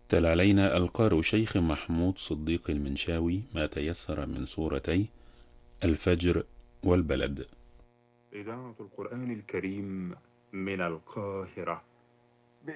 تلا علينا القارئ شيخ محمود صديق المنشاوي ما تيسر من سورتي الفجر والبلد. إذاعة القرآن الكريم من القاهرة.